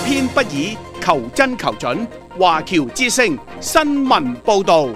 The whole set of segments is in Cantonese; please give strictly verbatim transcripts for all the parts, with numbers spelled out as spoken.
偏不倚，求真求準。華僑之聲新聞報道。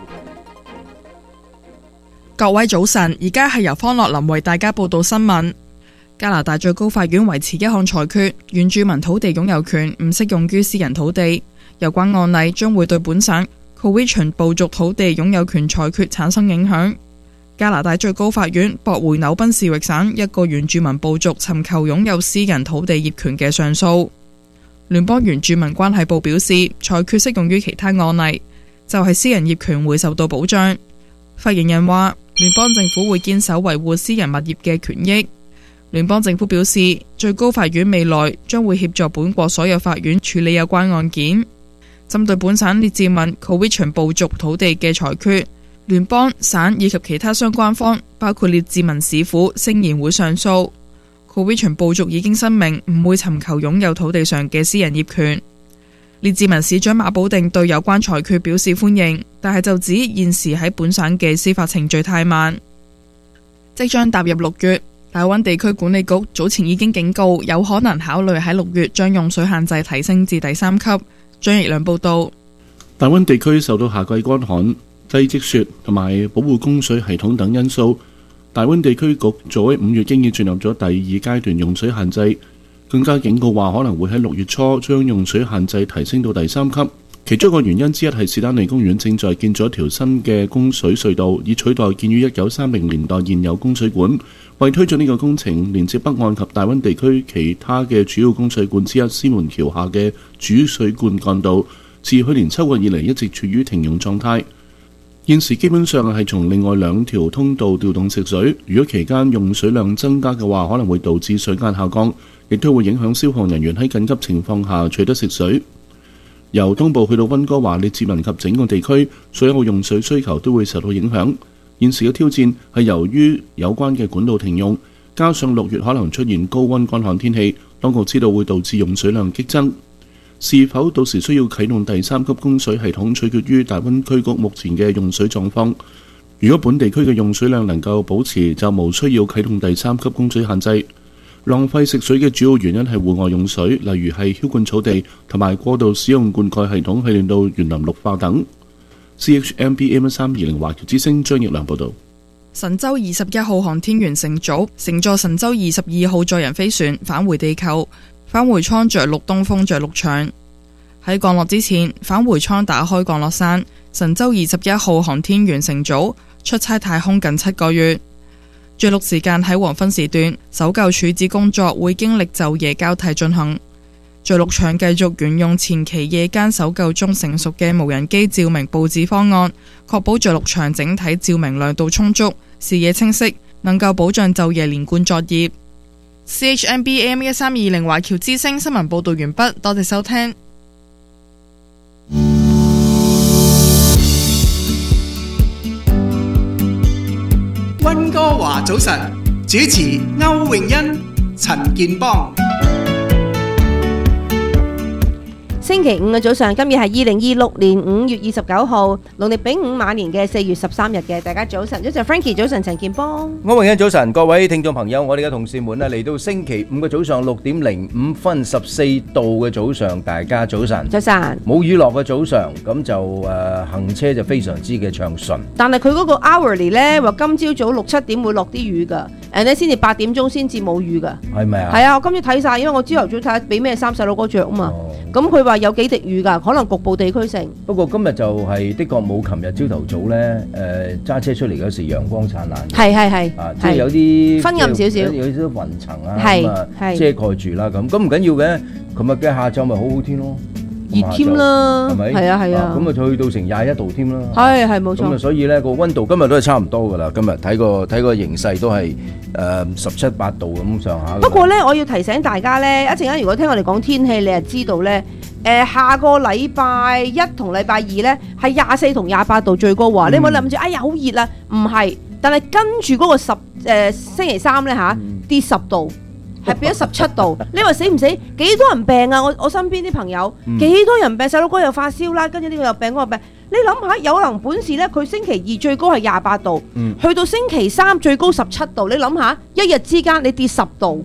各位早晨，而家係由方樂林為大家報道新聞。加拿大最高法院維持一項裁決，原住民土地擁有權唔適用於私人土地。有關案例將會對本省 Cowichan 部族土地擁有權裁決產生影響。加拿大最高法院駁回紐賓士域省一個原住民部族尋求擁有私人土地業權嘅上訴。聯邦原住民關係部表示，裁決適用於其他案例，就係私人業權會受到保障。發言人話，聯邦政府會堅守維護私人物業嘅權益。聯邦政府表示，最高法院未來將會協助本國所有法院處理有關案件。針對本省列治文 Cowichan 部族土地嘅裁決，聯邦、省以及其他相關方，包括列治文市府，聲言會上訴。Cowichan 部族已經聲明唔會尋求擁有土地上嘅私人業權。列治文市長馬保定對有關裁決表示歡迎，但係就指現時喺本省嘅司法程序太慢。即將踏入六月，大灣地區管理局早前已經警告，有可能考慮喺六月將用水限制提升至第三級。張奕良報道。 大灣地區受到夏季乾旱、低積雪同埋保護供水系統等因素，大灣地區局早喺五月經已進入咗第二階段用水限制，更加警告話可能會喺六月初將用水限制提升到第三級。其中一個原因之一係士丹利公園正在建造一條新嘅供水隧道，以取代建於一九三零年代現有供水管。為推進呢個工程，連接北岸及大灣地區其他嘅主要供水管之一獅門橋下嘅主水灌幹道，自去年秋季以嚟一直處於停用狀態。現時基本上係從另外兩條通道調動食水，如果期間用水量增加嘅話，可能會導致水壓下降，亦都會影響消防人員喺緊急情況下取得食水。由東部去到溫哥華、列治文及整個地區，所有用水需求都會受到影響。現時嘅挑戰係由於有關嘅管道停用，加上六月可能出現高溫乾旱天氣，當局知道會導致用水量激增。是否到時需要啟動第三級供水系統，取決於大灣區局目前嘅用水狀況。如果本地區嘅用水量能夠保持，就無需要啟動第三級供水限制。浪費食水嘅主要原因係戶外用水，例如係澆灌草地同埋過度使用灌溉系統，係令到園林綠化等。C H M B M 三二零華僑之聲張奕良報道。 神舟二十一號航天員乘組乘坐神舟二十二號載人飛船返回地球，返回艙着陸東風着陸場。喺降落之前，返回艙打開降落傘。神舟二十一號航天員乘組出差太空近七個月。着陸時間喺黃昏時段，搜救處置工作會經歷晝夜交替進行。着陸場繼續沿用前期夜間搜救中成熟嘅無人機照明佈置方案，確保着陸場整體照明亮度充足、視野清晰，能夠保障晝夜連貫作業。C H M B M 一三二零華僑之聲新聞報道完畢，多謝收聽。 溫哥華早晨，主持歐詠欣、陳健邦。 星期五嘅早上，今日係二零二六年五月二十九號，農曆丙午馬年嘅四月十三日嘅。大家早晨，早晨 Frankie， 早晨陳健邦。 歐詠欣早晨，各位聽眾朋友，我哋嘅同事們咧嚟到星期五嘅早上六點零五分十四度嘅早上，大家早晨。早晨。冇雨落嘅早上，咁就誒行車就非常之嘅暢順。 但係佢嗰個 hourly 咧話今朝早六七點會落啲雨㗎，誒咧先至八點鐘先至冇雨㗎。 係咪啊？ 係啊，我今朝睇晒，因為我朝頭早睇下俾咩衫細佬哥着啊嘛。咁佢話有幾滴雨㗎，可能局部地區性。 不過今日就係的確冇琴日朝頭早咧，誒揸車出嚟嗰時陽光燦爛。係係係。啊，即係有啲昏暗少少，有啲雲層啊咁啊遮蓋住啦咁。咁唔緊要嘅，琴日嘅下晝咪好好天咯。熱添啦，係咪？係啊係啊，咁啊去到成廿一度添啦。係係冇錯。咁啊所以咧個溫度今日都係差唔多噶啦。今日睇個睇個形勢都係誒十七八度咁上下。不過咧，我要提醒大家咧，一陣間如果聽我哋講天氣，你係知道咧，誒下個禮拜一同禮拜二咧係廿四同廿八度最高喎。你唔好諗住哎呀好熱啦，唔係。但係跟住嗰個十誒星期三咧嚇跌十度。係變咗十七度，你話死唔死？幾多人病啊？我我身邊啲朋友幾多人病，細佬哥又發燒啦，跟住呢個又病嗰個病。你諗下，有能本事呢？佢星期二最高係廿八度，嗯、去到星期三最高十七度。你諗下，一日之間你跌十度，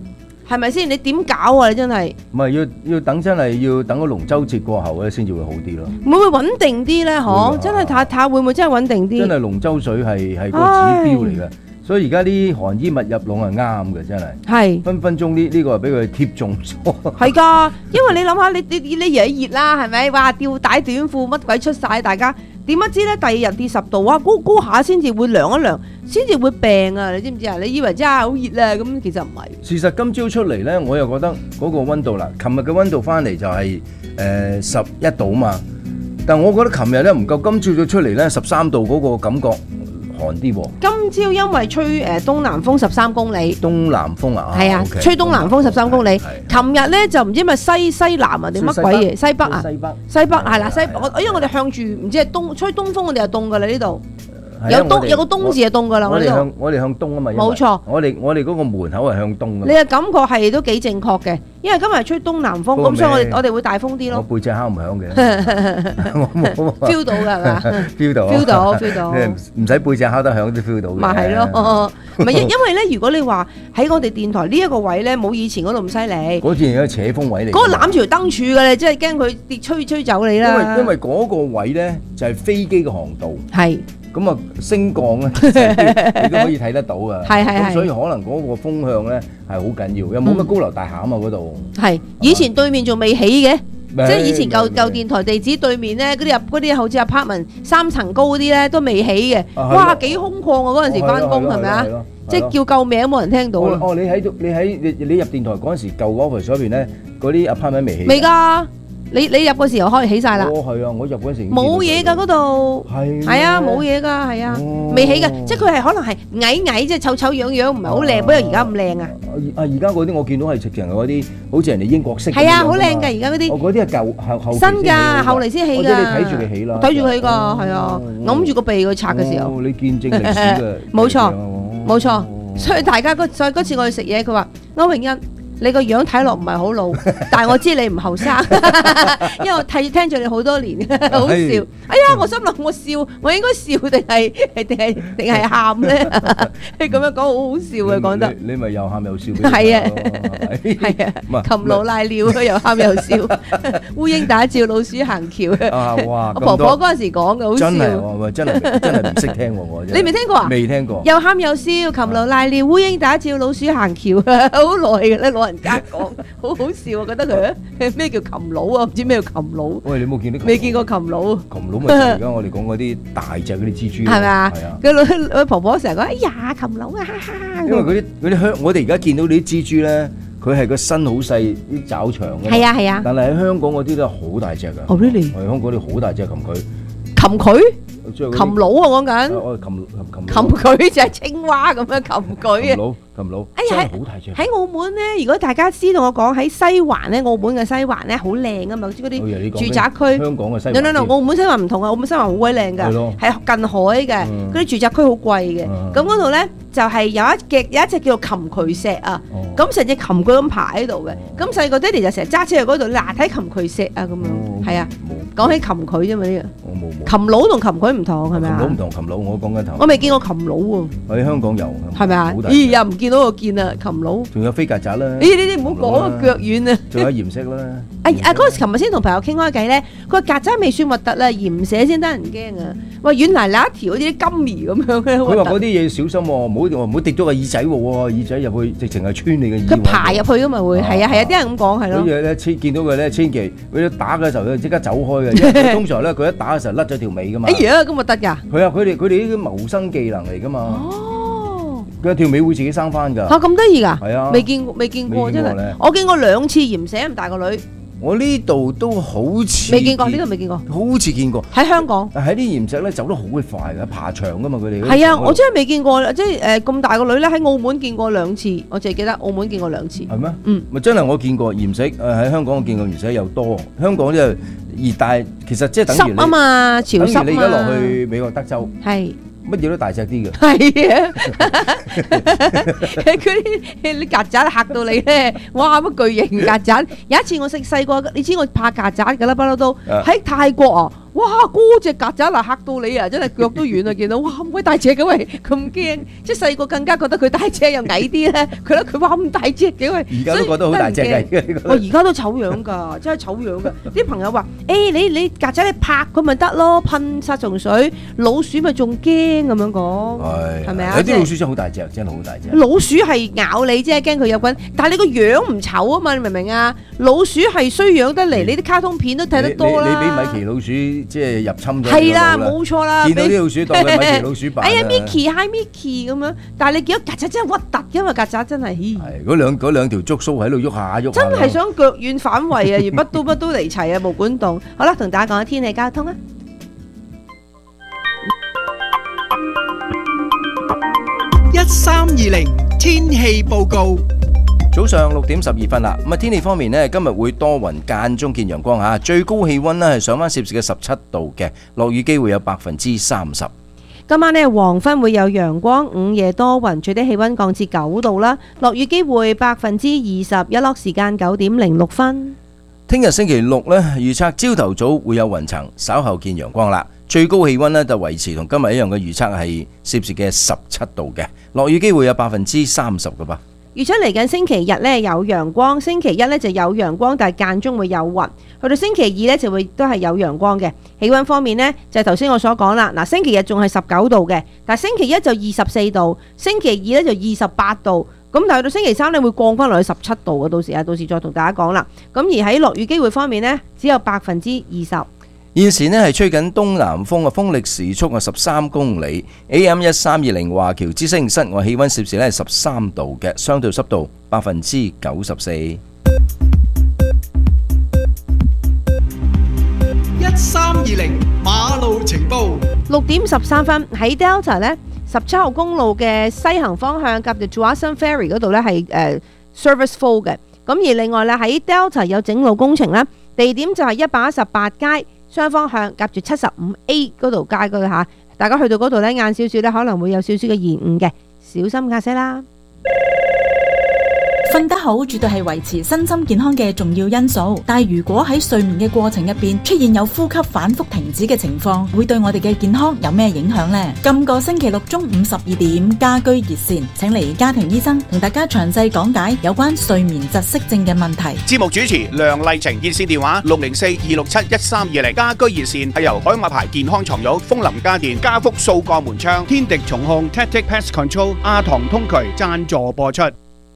係咪先？你點搞啊？你真係唔係要要等真係要等個龍舟節過後咧，先至會好啲咯。 會唔會穩定啲咧？嗬，真係睇睇會唔會真係穩定啲？ 真係龍舟水係係個指標嚟嘅，所以而家啲寒衣物入籠係啱嘅，真係。係分分鐘呢呢個係俾佢貼中咗。係㗎，因為你諗下，你你你嘢熱啦，係咪？哇，吊帶短褲乜鬼出晒，大家點不知咧？第二日跌十度，哇，高高下先至會涼一涼。先至會病啊！你知唔知啊？你以為真係好熱啊？咁其實唔係。事實今朝出嚟咧，我又覺得嗰個溫度啦，琴日嘅溫度翻嚟就係誒十一度啊嘛。但係我覺得琴日咧唔夠，今朝早出嚟咧十三度嗰個感覺寒啲喎。今朝因為吹誒東南風十三公里。東南風啊？係啊，吹東南風十三公里。琴日咧就唔知咪西西南啊定乜鬼嘢？西北啊？西北。西北係啦，西我因為我哋向住唔知係東吹東風，我哋就凍㗎啦呢度。有東有個東字就凍㗎啦，我哋向我哋向東啊嘛。冇錯，我哋我哋嗰個門口係向東㗎。你嘅感覺係都幾正確嘅，因為今日吹東南風，咁所以我哋我哋會大風啲咯。我背脊敲唔響嘅，我冇 feel 到㗎係嘛 ？feel 到 feel 到 feel 到，唔使背脊敲得響都 feel 到嘅。咪係咯，唔係因因為咧，如果你話喺我哋電台呢一個位咧，冇以前嗰度咁犀利。嗰次係個扯風位嚟。嗰個攬住條燈柱㗎，你真係驚佢跌吹吹走你啦。因為因為嗰個位咧就係飛機嘅航道。係。咁啊升降咧，你都可以睇得到啊！係係係，咁所以可能嗰個風向咧係好緊要，又冇乜高樓大廈啊嘛嗰度。係以前對面仲未起嘅，即係以前舊舊電台地址對面咧，嗰啲入嗰啲好似 apartment 三層高嗰啲咧都未起嘅。哇，幾空曠啊！嗰陣時翻工係咪啊？即係叫救命都冇人聽到啊！哦，你喺度，你喺你你入電台嗰陣時舊 office 嗰邊咧，嗰啲 apartment 未起。未㗎。你你入嗰時候開起晒啦？哦，係啊，我入嗰時冇嘢㗎嗰度，係係啊，冇嘢㗎，係啊，未起㗎，即係佢係可能係矮矮，即係醜醜樣樣，唔係好靚，不過而家咁靚啊！啊，而家嗰啲我見到係直情嗰啲，好似人哋英國式。係啊，好靚㗎，而家嗰啲。哦，嗰啲係舊後後新㗎，後嚟先起㗎。即係你睇住佢起啦。睇住佢起㗎，係啊，揞住個鼻去拆嘅時候。你見證歷史嘅。冇錯，冇錯，所以大家嗰所以嗰次我去食嘢，佢話歐詠欣。你個樣睇落唔係好老，但係我知你唔後生，因為我睇聽咗你好多年，好笑。哎呀，我心諗我笑，我應該笑定係定係定係喊咧？你咁樣講好好笑嘅，講得。你咪又喊又笑。係啊，係啊，擒老賴尿，又喊又笑。烏蠅打照，老鼠行橋。啊哇！我婆婆嗰陣時講嘅好笑。真係喎，真係真係唔識聽喎，我真。你未聽過啊？未聽過。又喊又笑，擒老賴尿，烏蠅打照，老鼠行橋，好耐嘅咧，老人家講好好笑啊！覺得佢咩叫擒佬啊？唔知咩叫擒佬？喂，你冇見啲？未見過擒佬？擒佬咪而家我哋講嗰啲大隻嗰啲蜘蛛，係咪啊？係啊！佢老婆婆成日講：哎呀，擒佬啊！哈哈！因為嗰啲嗰啲香，我哋而家見到啲蜘蛛咧，佢係個身好細，啲爪長嘅。係啊係啊！但係喺香港嗰啲都係好大隻㗎。哦 really？係香港啲好大隻擒佢。擒佢？擒佬啊！講緊。我擒擒擒佢就係青蛙咁樣擒佢啊！咁老，哎呀，喺澳門咧，如果大家知道我講喺西環咧，澳門嘅西環咧好靚啊嘛，嗰啲住宅區。香港嘅西環。no no no，澳門西環唔同啊，澳門西環好鬼靚㗎，係近海嘅，嗰啲住宅區好貴嘅。咁嗰度咧就係有一隻有一隻叫做琴渠石啊，咁成隻琴句咁爬喺度嘅。咁細個爹哋就成日揸車去嗰度，嗱睇琴渠石啊咁樣，係啊。講起琴渠啫嘛呢個。我冇冇。琴佬同琴渠唔同係咪啊？琴佬唔同琴佬，我講緊頭。我未見過琴佬喎。喺香港有。係咪啊？咦，又唔見到我見啊，擒佬，仲有飛曱甴啦。咦，呢啲唔好講啊，腳軟啊。仲有鹽色啦。啊啊，嗰時琴日先同朋友傾開偈咧，佢話曱甴未算核突啦，鹽蛇先得人驚啊。話軟泥嗱一條好似啲金魚咁樣咧。佢話嗰啲嘢小心喎，唔好唔好滴咗個耳仔喎，耳仔入去直情係穿你嘅耳。佢爬入去噶嘛會，係啊係啊，啲人咁講係咯。所以咧，千見到佢咧，千祈佢打嘅時候咧，即刻走開嘅。因為通常咧，佢一打嘅時候甩咗條尾噶嘛。哎呀，咁核突㗎。係啊，佢哋佢哋呢啲謀生技能嚟㗎嘛。哦。佢條尾會自己生翻㗎。嚇咁得意㗎？係啊，未見過未見過真係。我見過兩次鹽蛇咁大個女。我呢度都好似未見過，呢度未見過，好似見過喺香港。喺啲鹽石咧走得好鬼快嘅，爬牆㗎嘛佢哋。係啊，我真係未見過，即係誒咁大個女咧喺澳門見過兩次，我淨係記得澳門見過兩次。係咩？嗯，咪真係我見過鹽石誒喺香港我見過鹽石又多，香港即係熱帶，其實即係等於濕啊嘛，潮濕啊嘛。等於你而家落去美國德州。係。乜嘢都大隻啲嘅，係啊！嗰啲啲曱甴嚇到你咧，哇！乜巨型曱甴？有一次我食細個，你知我怕曱甴㗎啦，不嬲都喺泰國啊！ 哇！嗰隻曱甴嗱嚇到你啊，真係腳都軟啊！見到哇咁鬼大隻嘅喂，咁驚！即係細個更加覺得佢大隻又矮啲咧，佢咧佢話咁大隻嘅喂， 而家都覺得好大隻嘅。 我而家都醜樣㗎，真係醜樣㗎！啲朋友話：誒你你曱甴你拍佢咪得咯，噴殺蟲水，老鼠咪仲驚咁樣講，係咪啊？ 有啲老鼠真係好大隻，真係好大隻。 老鼠係咬你啫，驚佢有菌，但係你個樣唔醜啊嘛，你明唔明啊？老鼠係衰樣得嚟，你啲卡通片都睇得多啦。 你俾米奇老鼠即係入侵咗。 係啦，冇錯啦。 見到啲老鼠當佢米奇老鼠扮。 哎呀 ，Mickey，Hi Mickey 咁樣，但係你見到曱甴真係核突嘅嘛，曱甴真係。係嗰兩嗰兩條觸鬚喺度喐下喐下。 真係想腳軟反胃啊！而乜都乜都嚟齊啊，毛管戙。好啦，同大家講下天氣交通啊。 一三二零天氣報告。 早上六點十二分啦，咁啊天氣方面呢，今日會多雲間中見陽光吓，最高氣溫呢係上翻攝氏嘅十七度嘅，落雨機會有百分之三十。 今晚呢黃昏會有陽光，午夜多雲，最低氣溫降至九度啦，落雨機會百分之二十，日落時間九點零六分。 聽日星期六呢，預測朝頭早會有雲層，稍後見陽光啦，最高氣溫呢就維持同今日一樣嘅預測係攝氏嘅十七度嘅，落雨機會有百分之三十㗎噃。 預測嚟緊星期日呢有陽光，星期一呢就有陽光，但係間中會有雲。去到星期二呢就會都係有陽光嘅。氣溫方面呢，就係頭先我所講啦。嗱，星期日仲係十九度嘅，但係星期一就二十四度，星期二呢就二十八度。咁但係到星期三呢會降翻落去十七度嘅，到時啊，到時再同大家講啦。咁而喺落雨機會方面呢，只有百分之二十。 現時呢係吹緊東南風啊，風力時速啊十三公里。A M 一三二零華僑之聲，室外氣溫攝氏呢係十三度嘅，相對濕度百分之九十四。一三二零馬路情報。 六點十三分喺 Delta 呢，十七號公路嘅西行方向夾住 Dawson Ferry 嗰度呢係誒 service full 嘅。咁而另外呢喺 Delta 有整路工程啦，地點就係一百一十八街。雙方向夾住七十五 A 嗰度街嗰度嚇，大家去到嗰度呢，晏少少呢可能會有少少嘅延誤嘅，小心駕駛啦。 瞓得好絕對係維持身心健康嘅重要因素，但係如果喺睡眠嘅過程入邊出現有呼吸反覆停止嘅情況，會對我哋嘅健康有咩影響呢？今個星期六中午十二點，家居熱線請嚟家庭醫生同大家詳細講解有關睡眠窒息症嘅問題。 節目主持梁麗晴，熱線電話六零四二六七一三二零。家居熱線係由海馬牌健康床褥、風林家電、家福掃鋼門窗、天敵重控、Tactic Pest Control、阿唐通渠贊助播出。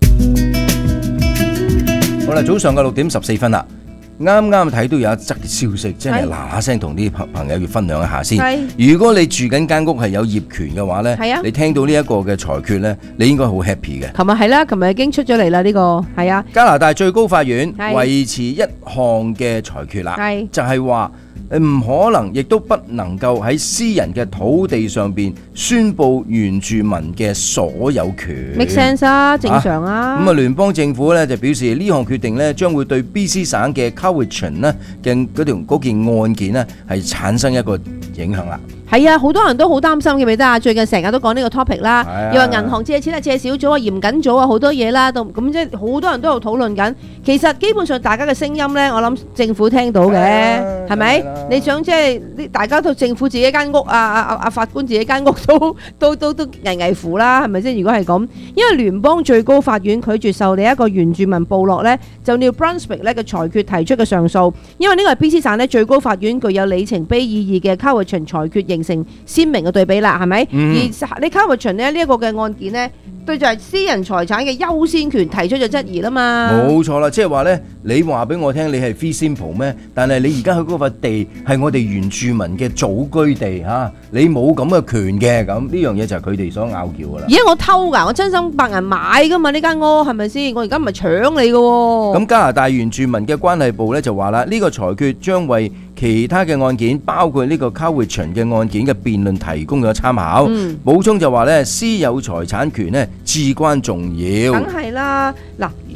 好啦，早上嘅六點十四分啦，啱啱睇到有一則消息，真係嗱嗱聲同啲朋朋友要分享一下先。如果你住緊間屋係有業權嘅話呢，你聽到呢一個嘅裁決呢，你應該好 happy 嘅。 琴日係啦，琴日已經出咗嚟啦，呢個係啊。 加拿大最高法院維持一項嘅裁決啦，就係話唔可能，亦都不能夠喺私人嘅土地上邊宣佈原住民嘅所有權。 make sense 啊，正常啊。 咁啊，聯邦政府咧就表示呢項決定咧將會對 B C 省嘅 Cowichan 咧嘅嗰條嗰件案件咧係產生一個影響啦。 係啊，好多人都好擔心，記唔記得啊？最近成日都講呢個 topic 啦，又話銀行借錢啊借少咗啊，嚴緊咗啊，好多嘢啦，都咁即係好多人都有討論緊。其實基本上大家嘅聲音咧，我諗政府聽到嘅，係咪？你想即係大家都政府自己間屋啊啊啊法官自己間屋都都都都危危乎啦，係咪先？如果係咁，因為聯邦最高法院拒絕受理一個原住民部落咧就 New Brunswick 咧嘅裁決提出嘅上訴，因為呢個係 B C 省咧最高法院具有里程碑意義嘅 Cowichan 裁決形成鮮明嘅對比啦，係咪？嗯、而你 Cowichan 呢一個嘅案件呢，對就係私人財產嘅優先權提出咗質疑啦嘛。 冇錯啦，即係話呢，你話俾我聽你係 fee simple 咩？但係你而家去嗰塊地係我哋原住民嘅祖居地嚇、啊，你冇咁嘅權嘅，咁呢樣嘢就係佢哋所拗撬噶啦。而家我偷㗎，我真心白人買㗎嘛呢間屋係咪先？我而家唔係搶你㗎喎。 咁加拿大原住民嘅關係部呢就話啦，呢、這個裁決將為其他嘅案件，包括呢個 Cowichan 嘅案件嘅辯論提供咗參考。嗯、補充就話咧，私有財產權咧至關重要。 梗係啦，嗱，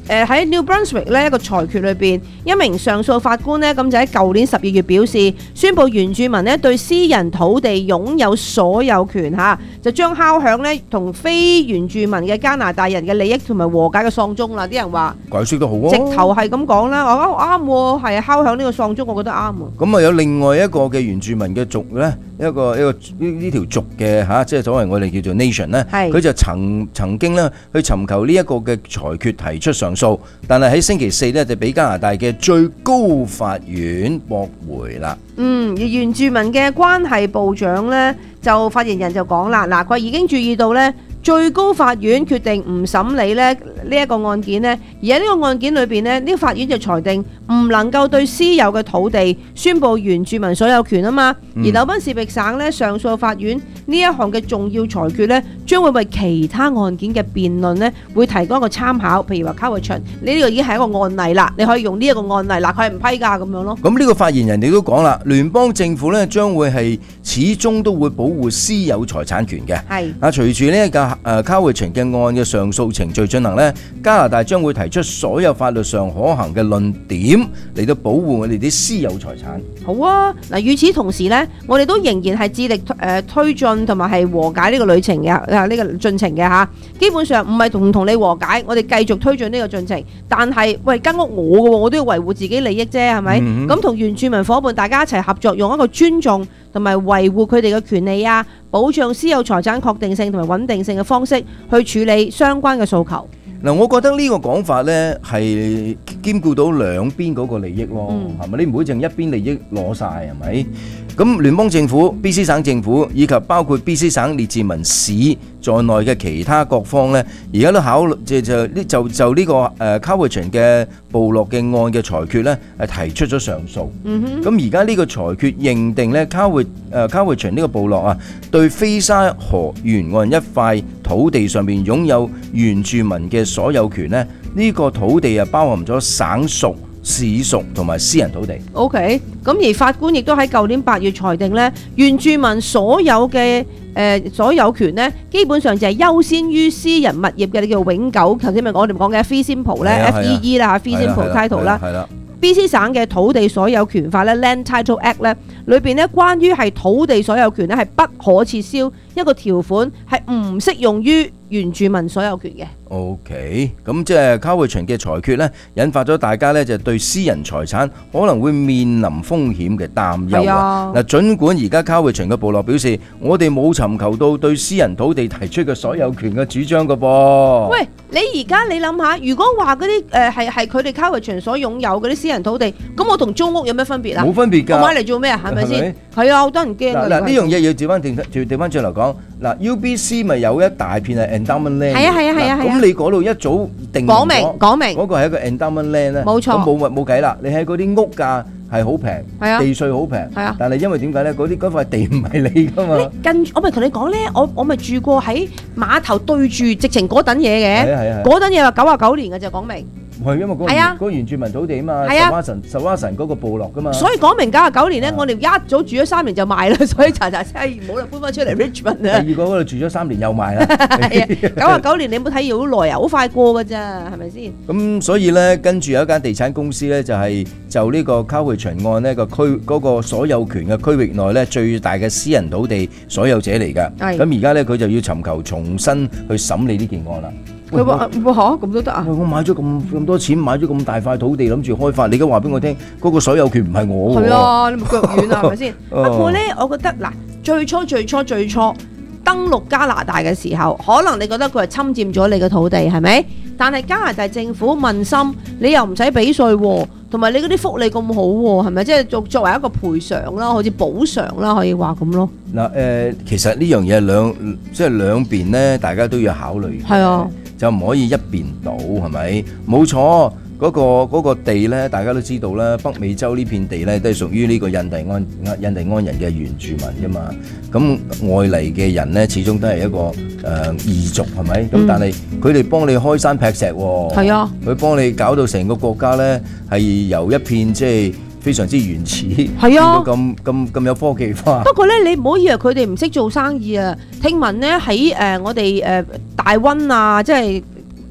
誒喺 New Brunswick 咧一個裁決裏邊，一名上訴法官咧咁就喺舊年十二月表示，宣布原住民咧對私人土地擁有所有權嚇，就將敲響咧同非原住民嘅加拿大人嘅利益同埋和解嘅喪鐘啦。啲人話解釋得好啊， 直頭係咁講啦，我啱喎，係敲響呢個喪鐘，我覺得啱喎。 咁啊有另外一個嘅原住民嘅族咧，一個一個呢呢條族嘅嚇，即係所謂我哋叫做 nation 咧，佢就曾曾經咧去尋求呢一個嘅裁決提出上訴，但係喺星期四咧就俾加拿大嘅最高法院駁回啦。 嗯，而原住民嘅關係部長咧就發言人就講啦，嗱佢已經注意到咧。最高法院決定唔審理咧呢一個案件呢，而喺呢個案件裏邊呢，呢個法院就裁定唔能夠對私有嘅土地宣佈原住民所有權啊嘛。而紐賓士域省呢，上訴法院呢一項嘅重要裁決呢，將會為其他案件嘅辯論呢會提供一個參考。譬如話 Cowichan，你呢個已經係一個案例啦，你可以用呢一個案例，嗱佢係唔批㗎咁樣咯。 咁呢個發言人亦都講啦，聯邦政府呢將會係始終都會保護私有財產權嘅。係啊，隨住呢一個誒 Cowichan 嘅案嘅上訴程序進行呢，加拿大將會提出所有法律上可行嘅論點嚟到保護我哋啲私有財產。 好啊，嗱，與此同時呢，我哋都仍然係致力誒推進同埋係和解呢個旅程嘅啊呢個進程嘅嚇。基本上唔係同唔同你和解，我哋繼續推進呢個進程。但係喂，間屋我嘅喎，我都要維護自己利益啫，係咪？咁同、嗯、原住民伙伴大家一齊合作，用一個尊重同埋維護佢哋嘅權利啊，保障私有財產確定性同埋穩定性嘅方式去處理相關嘅訴求。 嗱，我覺得呢個講法呢係兼顧到兩邊嗰個利益咯，係咪、嗯？你唔會淨一邊利益攞晒，係咪？咁聯邦政府、B C 省政府以及包括 B C 省列治文市在內嘅其他各方呢，而家都考慮就就呢就就呢個誒 Cowichan 嘅部落嘅案嘅裁決呢，係提出咗上訴。咁而家呢個裁決認定呢 Cowic 誒 Cowichan 呢個部落啊，對菲沙河沿岸一塊土地上面擁有原住民嘅所有權呢，呢、呢個土地啊包含咗省屬、市屬同埋私人土地。OK， 咁而法官亦都喺舊年八月裁定咧，原住民所有嘅誒、呃、所有權咧，基本上就係優先於私人物業嘅，你叫永久。頭先咪我哋講嘅 Fee Simple 咧 ，F E E 啦 ，Fee Simple Title 啦。B C 省嘅土地所有權法咧 Land Title Act 咧，裏邊咧關於係土地所有權咧係不可撤銷一個條款，係唔適用於原住民所有權嘅。 OK， 咁即係 Cowichan 嘅裁決咧，引發咗大家咧就對私人財產可能會面臨風險嘅擔憂啊！嗱，儘管而家 Cowichan 嘅部落表示，我哋冇尋求到對私人土地提出嘅所有權嘅主張嘅噃。喂， 你而家你諗下，如果話嗰啲誒係係佢哋 Cowichan 所擁有嗰啲私人土地，咁我同租屋有咩分別啊？ 冇分別㗎。 我買嚟做咩啊？係咪先？係啊，好多人驚㗎。 嗱，呢樣嘢要調翻調調翻轉嚟講，嗱 U B C 咪有一大片係 endowment land。係啊係啊係啊係啊。咁你嗰度一早定講明講明嗰個係一個 endowment land 咧， 冇錯。 咁冇冇計啦，你喺嗰啲屋價係好平， 啊、 地稅好平，啊、但係因為點解咧？嗰啲嗰塊地唔係你噶嘛。 跟我咪同你講咧，我我咪住過喺碼頭對住直情嗰等嘢嘅，嗰等嘢話九啊九年嘅就講明。 係因為嗰嗰個原住民土地啊嘛，十瓦神十瓦神嗰個部落噶嘛， 所以講明九啊九年咧，我哋一早住咗三年就賣啦，所以查查聲冇啦，搬翻出嚟 Richmond 啊。 第二個嗰度住咗三年又賣啦。 係啊，九啊九年你冇睇好耐啊，好快過噶咋，係咪先？ 咁所以咧，跟住有一間地產公司咧，就係就呢個 Cowichan案呢個區嗰個所有權嘅區域內咧最大嘅私人土地所有者嚟㗎。咁而家咧佢就要尋求重新去審理呢件案啦。 佢話：哇嚇，咁都得啊！ 我買咗咁咁多錢，買咗咁大塊土地，諗住開發。你而家話俾我聽，嗰個所有權唔係我喎。係啊，你咪腳軟啊，係咪先？不過咧，我覺得嗱，最初最初最初登陸加拿大嘅時候，可能你覺得佢係侵佔咗你嘅土地，係咪？但係加拿大政府問心，你又唔使俾稅喎，同埋你嗰啲福利咁好喎，係咪？即係作作為一個賠償啦，好似補償啦，可以話咁咯。嗱誒，其實呢樣嘢兩即係兩邊咧，大家都要考慮。係啊。就唔可以一邊倒，係咪？冇錯，嗰個嗰個地咧，大家都知道啦。北美洲呢片地咧，都係屬於呢個印第安印第安人嘅原住民㗎嘛。咁外嚟嘅人咧，始終都係一個誒異族，係咪？咁但係佢哋幫你開山劈石喎，係啊，佢幫你搞到成個國家咧係由一片即係非常之原始，係啊，咁咁咁有科技化。不過咧，你唔好以為佢哋唔識做生意啊！聽聞咧喺誒我哋誒大溫啊，即係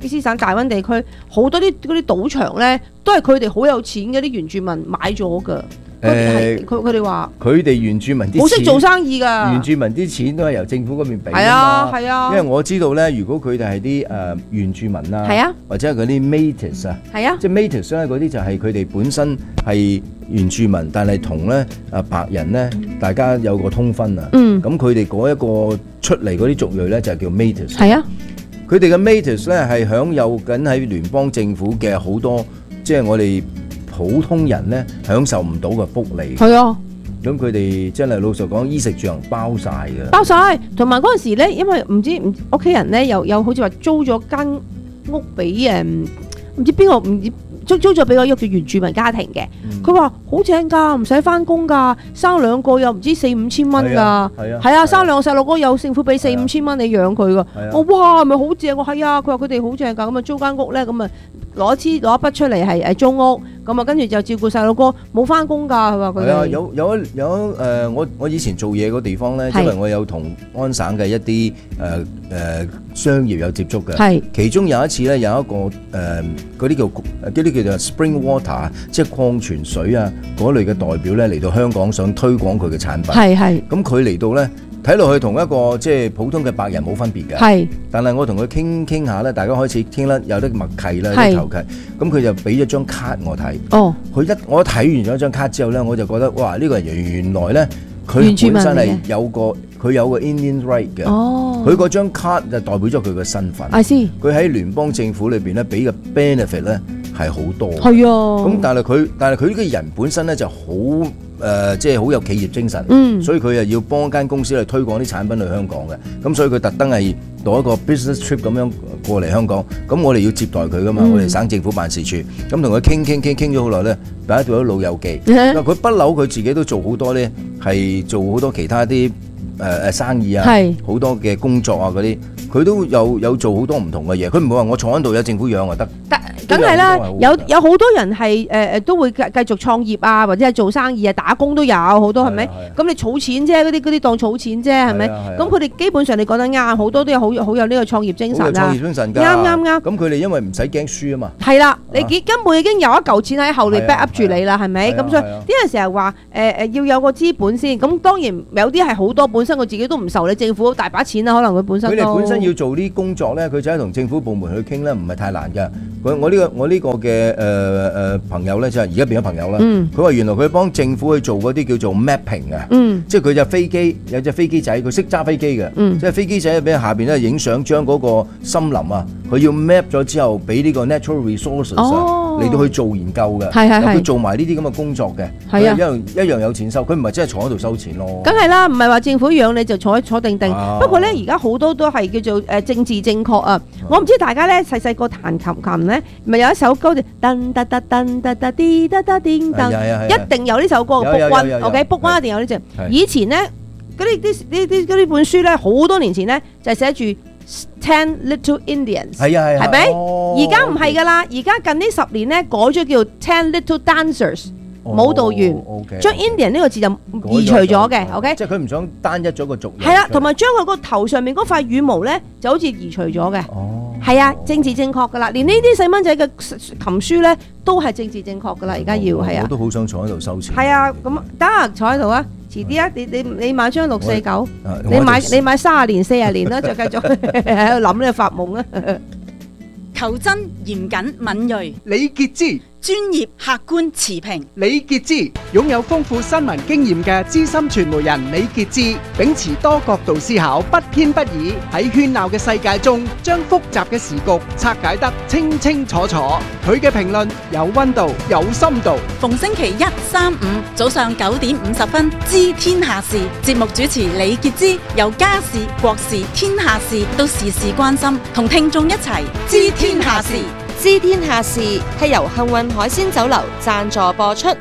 吉斯省大溫地區好多啲嗰啲賭場咧，都係佢哋好有錢嘅啲原住民買咗㗎。誒，佢佢哋話佢哋原住民啲好識做生意㗎， 原住民啲錢都係由政府嗰邊俾㗎嘛。 係啊係啊， 因為我知道咧，如果佢哋係啲誒原住民啊， 係啊， 或者係嗰啲 Métis 啊， 係啊， 即係 Métis 咧嗰啲就係佢哋本身係原住民，但係同咧啊白人咧大家有個通婚啊。嗯，咁佢哋嗰一個出嚟嗰啲族裔咧就係叫 Métis。係啊，佢哋嘅 Métis 咧係享有緊喺聯邦政府嘅好多，即係我哋普通人咧享受唔到嘅福利。係啊，咁佢哋真係老實講，衣食住行包晒嘅。包晒，同埋嗰陣時咧，因為唔知唔屋企人咧又又好似話租咗間屋俾誒唔知邊個唔知租租咗俾個一個原住民家庭嘅。佢話好正㗎，唔使翻工㗎，生兩個又唔知四五千蚊㗎。係啊，係啊，生兩個細路哥有政府俾四五千蚊你養佢㗎。我哇，係咪好正？我係啊，佢話佢哋好正㗎，咁啊租間屋咧，咁啊攞支攞一筆出嚟係誒租屋。咁啊，跟住就照顧細路哥，冇翻工㗎。佢話佢哋係啊，有有有誒、呃，我我以前做嘢個地方咧，因為我有同安省嘅一啲誒誒商業有接觸嘅。係其中有一次咧，有一個誒嗰啲叫嗰啲叫做 spring water，即係礦泉水啊嗰類嘅代表咧嚟到香港，想推廣佢嘅產品。係係。咁佢嚟到咧，睇落去同一個即係普通嘅白人冇分別嘅。係。但係我同佢傾傾下咧，大家開始傾得有啲默契啦，有啲投契。咁佢就俾咗張卡我睇。哦，佢一我睇完咗張卡之後咧，我就覺得哇！呢、這個人原來咧，佢本身係有個佢有個 Indian right 嘅。哦，佢嗰張卡就代表咗佢嘅身份。I see。佢喺聯邦政府裏邊咧，俾嘅 benefit 咧係好多。係啊。咁但係佢但係佢呢個人本身咧就好誒、呃，即係好有企業精神。嗯。所以佢又要幫間公司去推廣啲產品去香港嘅。咁所以佢特登係攞一個 business trip 咁樣過嚟香港，咁我哋要接待佢噶嘛，嗯、我哋省政府辦事處，咁同佢傾傾傾傾咗好耐咧，大家做咗老友記。因為佢不嬲，佢自己都做好多咧，係做好多其他啲誒誒生意啊，好多嘅工作啊嗰啲，佢都有有做好多唔同嘅嘢。佢唔會話我坐喺度有政府養就得。梗係啦，有有好多人係誒誒都會繼繼續創業啊，或者係做生意啊，打工都有好多係咪？咁你儲錢啫，嗰啲嗰啲當儲錢啫，係咪？咁佢哋基本上你講得啱，好多都有好好有呢個創業精神啊。創業精神㗎。啱啱啱。咁佢哋因為唔使驚輸啊嘛。係啦，你根本已經有一嚿錢喺後嚟 back up 住你啦，係咪？咁所以啲人成日話誒誒要有個資本先。咁當然有啲係好多本身佢自己都唔受你政府大把錢啦，可能佢本身都。佢哋本身要做啲工作咧，佢就係同政府部門去傾咧，唔係太難㗎。我我呢個我呢個嘅誒誒朋友咧，就係而家變咗朋友啦。佢話原來佢幫政府去做嗰啲叫做 mapping 啊，即係佢隻飛機有隻飛機仔，佢識揸飛機嘅，即係飛機仔俾下邊咧影相，將嗰個森林啊，佢要 map 咗之後，俾呢個 natural resources 啊嚟到去做研究嘅。係係係，佢做埋呢啲咁嘅工作嘅，係啊，一樣一樣有錢收。佢唔係真係坐喺度收錢咯。梗係啦，唔係話政府養你就坐坐定定。不過咧，而家好多都係叫做誒政治正確啊。我唔知大家咧細細個彈琴琴咧，咪有一首歌就噔噔噔噔噔噔滴噔噔叮噔，一定有呢首歌嘅 book one，OK book one 一定有呢隻。以前咧嗰啲啲啲啲嗰啲本書咧，好多年前咧就係寫住 Ten Little Indians，係啊係啊，係咪？而家唔係㗎啦，而家近呢十年咧改咗叫 Ten Little Dancers。舞蹈員將 Indian 呢個字就移除咗嘅 ，OK？ 即係佢唔想單一咗個族裔。係啦，同埋將佢個頭上面嗰塊羽毛咧，就好似移除咗嘅。哦，係啊，政治正確噶啦，連呢啲細蚊仔嘅琴書咧都係政治正確噶啦，而家要係啊。我都好想坐喺度收錢。係啊，咁得坐喺度啊，遲啲啊，你你你買張六四九，你買你買三十年四十年啦，就繼續喺度諗呢個發夢啦。 求真、嚴謹、敏銳， 李潔芝。 專業、客觀、持平。 李潔芝擁有豐富新聞經驗嘅資深傳媒人李潔芝，秉持多角度思考，不偏不倚，喺喧鬧嘅世界中，將複雜嘅時局拆解得清清楚楚。佢嘅評論有溫度、有深度。 逢星期一、三、五早上九點五十分，知天下事。節目主持李潔芝，由家事、國事、天下事到時事關心，同聽眾一齊知天下事。 知天下事係由幸運海鮮酒樓贊助播出，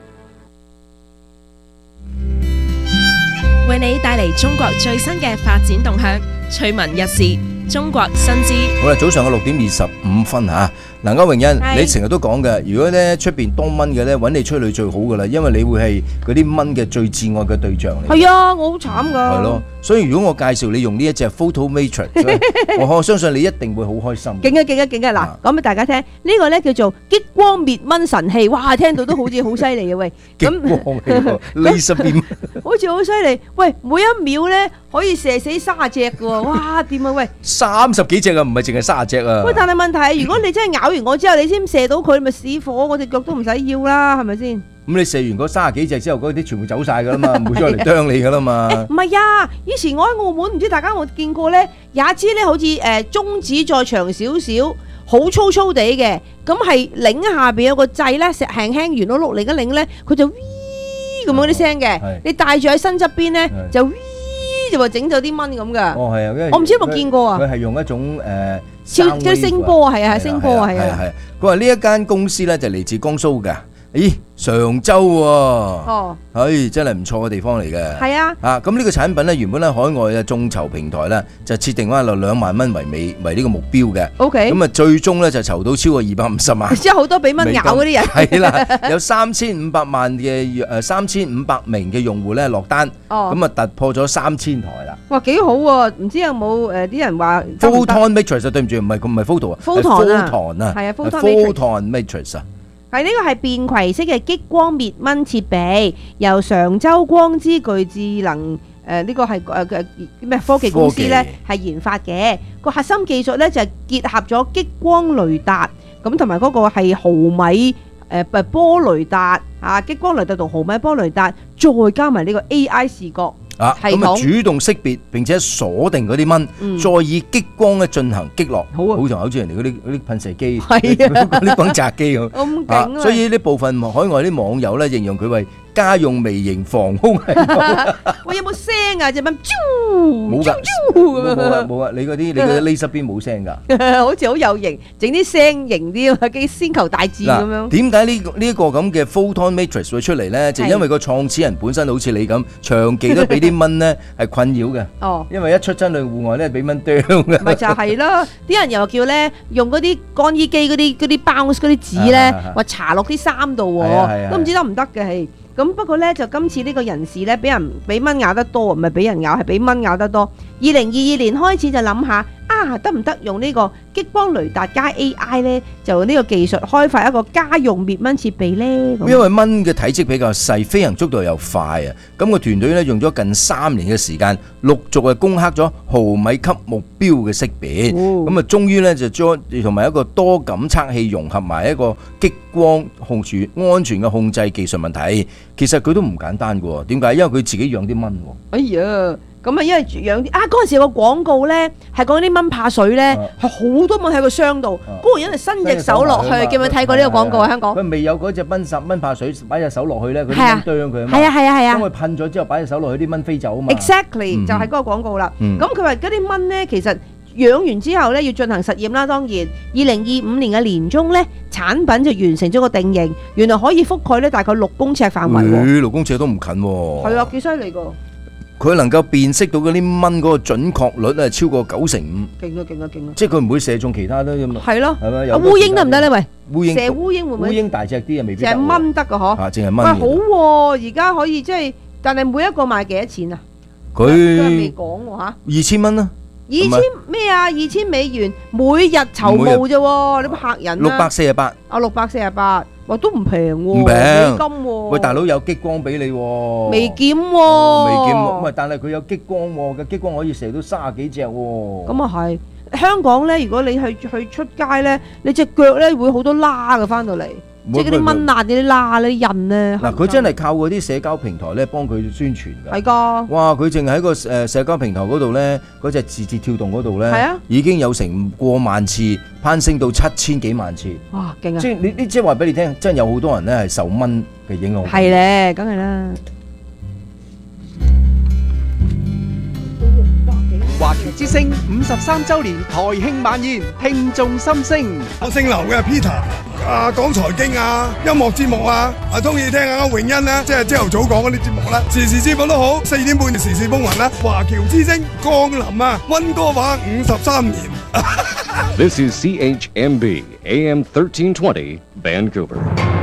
為你帶嚟中國最新嘅發展動向、趣聞軼事、中國新知。 好啦，早上嘅六點二十五分吓， 嗱，歐榮欣，你成日都講嘅，如果咧出邊多蚊嘅咧，揾你催淚最好噶啦，因為你會係嗰啲蚊嘅最至愛嘅對象嚟。 係啊，我好慘噶。 係咯，所以如果我介紹你用呢一隻 Photo Matrix，我相信你一定會好開心。 勁啊勁啊勁啊！嗱，講俾大家聽，呢個咧叫做激光滅蚊神器，哇，聽到都好似好犀利嘅喂。 激光嚟，laser beam， 好似好犀利。喂，每一秒咧可以射死卅隻嘅喎，哇，掂啊喂！ 三十幾隻啊，唔係淨係卅隻啊。 喂，但係問題係，如果你真係咬完我之後，你先射到佢，咪死火，我隻腳都唔使要啦，係咪先？ 咁你射完嗰三十幾隻之後，嗰啲全部走晒噶啦嘛，唔會再嚟啄你噶啦嘛。 唔係啊，以前我喺澳門，唔知大家有冇見過咧，有一支咧好似誒中指再長少少，好粗粗地嘅，咁係擰下邊有個掣咧，石輕輕圓碌碌嚟一擰咧，佢就 V 咁嗰啲聲嘅。你戴住喺身側邊咧，就 V 就話整咗啲蚊咁噶。 哦，係啊， 我唔知有冇見過啊。 佢係用一種誒超嗰啲聲波啊，係啊，聲波啊，係啊。 佢話呢一間公司咧就嚟自江蘇嘅。咦，常州喎，哦，唉，真係唔錯嘅地方嚟嘅。 係啊， 啊，咁呢個產品咧原本喺海外嘅眾籌平台咧就設定翻落兩萬蚊為尾為呢個目標嘅。 O K，咁啊最終咧就籌到超過二百五十萬。 即係好多俾蚊咬嗰啲人。 係啦，有三千五百萬嘅誒三千五百名嘅用戶咧落單，咁啊突破咗三千台啦。 哇，幾好喎！唔知有冇誒啲人話 Photon Matrix 對唔住，唔係唔係 photo 啊 ，Photon 啊，係啊 ，Photon Matrix 啊。 係呢個係便攜式嘅激光滅蚊設備，由常州光之具智能誒呢、呃這個係誒嘅咩科技公司咧係研發嘅。個核心技術咧就係、是、結合咗激光雷達，咁同埋嗰個係毫米誒誒波雷達啊，激光雷達同毫米波雷達，再加埋呢個 A I 視覺。 啊，咁啊主動識別並且鎖定嗰啲蚊，嗯、再以激光咧進行擊落，好啊，好似好似人哋嗰啲嗰啲噴射機，係啊，嗰啲轟炸機咁，咁勁啊！所以呢部分海外啲網友咧形容佢為家用微型防空系統。 喂，有冇聲啊？隻蚊冇㗎，冇啊冇啊！你嗰啲你嗰啲 laser beam冇聲㗎， 好似好有型，整啲聲型啲啊，幾星球大戰咁樣。 點解呢呢一個咁嘅 Photon Matrix 會出嚟咧？就因為個創始人本身好似你咁，長期都俾啲蚊咧係困擾嘅。哦，因為一出真去戶外咧，俾蚊啄嘅。 咪就係咯，啲人又叫咧用嗰啲乾衣機嗰啲嗰啲 bounce 嗰啲紙咧，話搽落啲衫度喎，都唔知得唔得嘅係。咁不過咧，就今次呢個人士咧，俾人俾蚊咬得多，唔係俾人咬，係俾蚊咬得多。二零二二年開始就諗下啊，得唔得用呢個激光雷達加 A I 咧？就呢個技術開發一個家用滅蚊設備咧。 因為蚊嘅體積比較細，飛行速度又快啊！咁個團隊咧用咗近三年嘅時間，陸續係攻克咗毫米級目標嘅識別。咁啊，終於咧就將同埋一個多感測器融合埋一個激光控住安全嘅控制技術問題。其實佢都唔簡單嘅喎，點解？因為佢自己養啲蚊喎。 哎呀！咁啊，因為養啲啊，嗰陣時有個廣告咧，係講啲蚊怕水咧，係好多蚊喺個箱度，嗰個人係伸隻手落去，記唔記得睇過呢個廣告啊？香港佢未有嗰隻蚊十蚊怕水，擺隻手落去咧，佢啲蚊啄佢啊嘛。 係啊係啊係啊！ 當佢噴咗之後，擺隻手落去，啲蚊飛走啊嘛。 Exactly 就係嗰個廣告啦。咁佢話嗰啲蚊咧，其實養完之後咧，要進行實驗啦。當然，二零二五年嘅年中咧，產品就完成咗個定型，原來可以覆蓋咧大概六公尺範圍喎。 六公尺都唔近喎。 係啊，幾犀利㗎！ 佢能夠辨識到嗰啲蚊嗰個準確率係超過九成五， 勁啊勁啊勁啊！ 即係佢唔會射中其他都咁啊。 係咯， 係咪？ 有烏蠅得唔得咧？喂， 烏蠅射烏蠅會唔會？ 烏蠅大隻啲啊，未必得。 淨係蚊得㗎嗬？ 啊，淨係蚊。 喂，好喎！而家可以即係，但係每一個賣幾多錢啊？ 佢未講喎嚇。 二千蚊啊！ 二千咩啊？二千美元每日籌募啫喎！你乜客人啊？ 六百四十八。 啊，六百四十八。哇，都唔平喎， 唔平美金喎。 喂，大佬有激光俾你喎， 微檢喎， 微檢喎。喂，但係佢有激光喎，嘅激光可以射到卅幾隻喎。 咁啊係，香港咧，如果你去去出街咧，你隻腳咧會好多疤嘅翻到嚟，即係嗰啲蚊爛嗰啲疤咧印咧。嗱， 佢真係靠嗰啲社交平台咧幫佢宣傳㗎。 係㗎。哇！ 佢淨係喺個誒社交平台嗰度咧，嗰隻字節跳動嗰度咧， 係啊， 已經有成過萬次，攀升到七千幾萬次。 哇！勁啊！ 即係你你即係話俾你聽，真係有好多人咧係受蚊嘅影響。 係咧，梗係啦。 華僑之聲五十三週年台慶晚宴，聽眾心聲。 我姓劉嘅 Peter， 啊講財經啊，音樂節目啊，啊中意聽下歐永欣咧，即係朝頭早講嗰啲節目啦，時時節目都好，四點半時事風雲啦，華僑之聲降臨啊，溫哥華五十三年。 This is C H M B A M thirteen twenty Vancouver。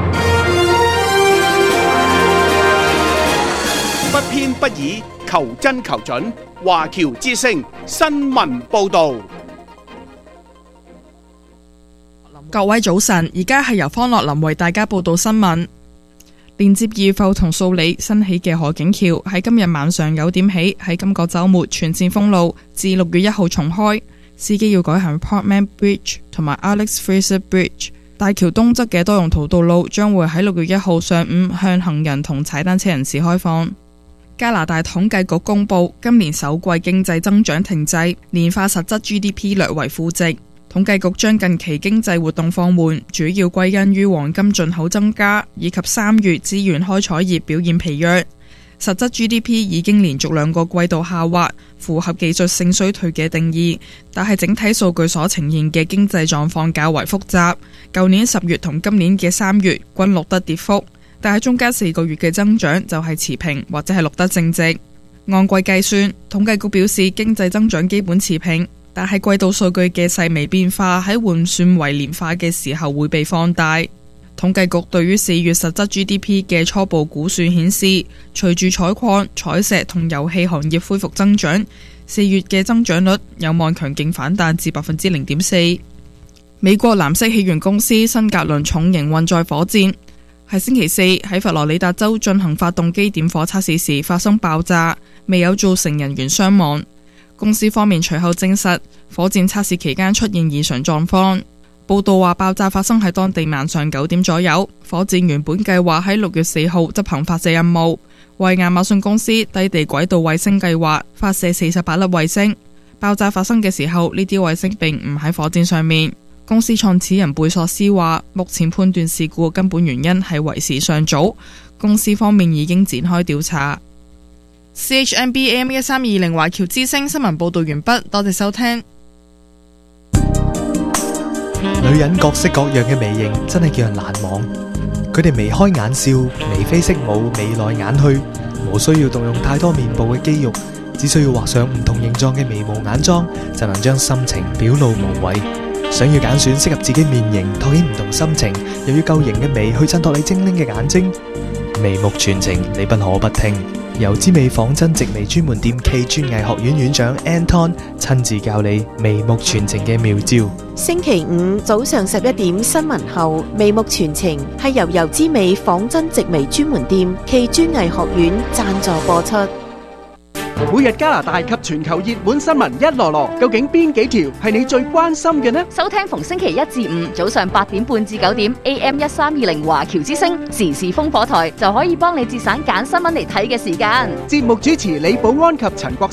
不偏不倚，求真求準。華僑之聲新聞報導。 各位早晨，而家係由方樂林為大家報道新聞。連接二埠同素里新起嘅河景橋喺今日晚上九點起喺今個週末全線封路，至六月一號重開。司機要改行 Portman Bridge 同埋 Alex Fraser Bridge。大橋東側嘅多用途道路將會喺六月一號上午向行人同踩單車人士開放。加拿大統計局公布今年首季經濟增長停滯，年化實質 G D P 略為負值。統計局將近期經濟活動放緩，主要歸因於黃金進口增加以及三月資源開採業表現疲弱。實質 G D P 已經連續兩個季度下滑，符合技術性衰退嘅定義，但係整體數據所呈現嘅經濟狀況較為複雜。舊年十月同今年嘅三月均錄得跌幅，但係中間四個月嘅增長就係持平或者係錄得正值。按季計算，統計局表示經濟增長基本持平，但係季度數據嘅細微變化喺換算為年化嘅時候會被放大。統計局對於四月實質 G D P 嘅初步估算顯示，隨住採礦、採石同油氣行業恢復增長，四月嘅增長率有望強勁反彈至百分之零點四。美國藍色起源公司新格倫重型運載火箭喺星期四喺佛羅里達州進行發動機點火測試時發生爆炸，未有造成人員傷亡。公司方面隨後證實，火箭測試期間出現異常狀況。報道話爆炸發生喺當地晚上九點左右，火箭原本計劃喺六月四號執行發射任務，為亞馬遜公司低地軌道衛星計劃發射四十八粒衛星。爆炸發生嘅時候，呢啲衛星並唔喺火箭上面。公司創始人貝索斯話，目前判斷事故根本原因係為時尚早，公司方面已經展開調查。C H M B A M 一三二零華僑之聲新聞報道完畢，多謝收聽。 女人各式各樣嘅眉形真係叫人難忘，佢哋眉開眼笑、眉飛色舞、眉來眼去，無需要動用太多面部嘅肌肉，只需要畫上唔同形狀嘅眉毛眼妝，就能將心情表露無遺。想要揀選適合自己面型，拓顯唔同心情，又要夠型嘅眉去襯托你精靈嘅眼睛，眉目傳情你不可不聽。由之美仿真直眉專門店暨專藝學院院長 Anton 親自教你眉目傳情嘅妙招。 星期五早上十一點新聞後，眉目傳情係由由之美仿真直眉專門店暨專藝學院贊助播出。 每日加拿大及全球熱門新聞一籮籮，究竟邊幾條係你最關心嘅呢？ 收聽逢星期一至五早上八點半至九點 A M 一三二零華僑之聲時事風火台，就可以幫你節省揀新聞嚟睇嘅時間。 節目主持李寶安及陳國